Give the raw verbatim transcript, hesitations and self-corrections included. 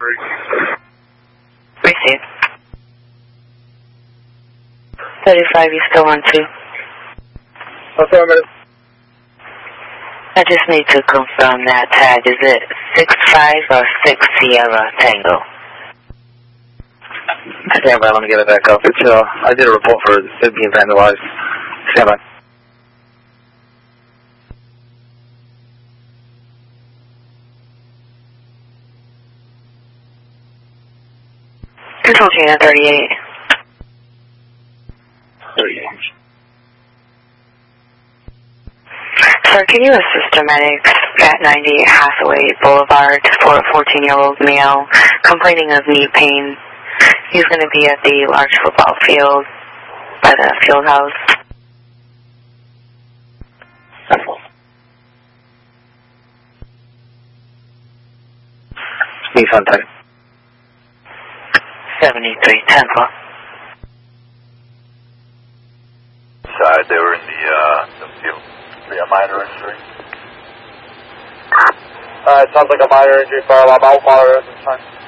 Received. thirty-five, you still on two? Affirmative. I just need to confirm that tag. Is it six five or six Sierra Tango? Stand by, let me get it back up. It's, uh, I did a report for it being vandalized. Stand by. Control Gina thirty-eight. thirty-eight. Sir, can you assist the medics at ninety-eight Hathaway Boulevard for a fourteen-year-old male complaining of knee pain? He's going to be at the large football field by the field house. Nissan type. seventy-three Temple. Side, they were in the, uh, the field. A minor injury. Uh, it sounds like a minor injury, fire alarm out, monitor at this time.